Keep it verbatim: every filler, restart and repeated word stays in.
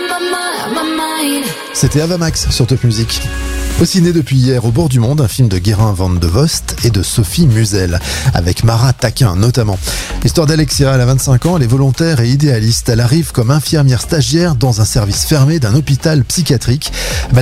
C'était Avamax sur Top Music. Au ciné depuis hier, Au bord du monde, un film de Guérin Van de Vost et de Sophie Musel, avec Mara Taquin notamment. L'histoire d'Alexia, elle a vingt-cinq ans, elle est volontaire et idéaliste. Elle arrive comme infirmière stagiaire dans un service fermé d'un hôpital psychiatrique.